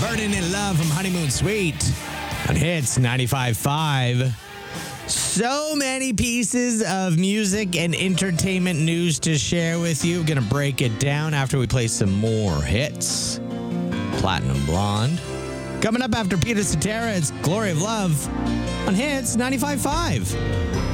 Burning in Love from Honeymoon Suite on Hits 95.5. So many pieces of music and entertainment news to share with you. Gonna break it down after we play some more hits. Platinum Blonde. Coming up after Peter Cetera, it's Glory of Love on Hits 95.5.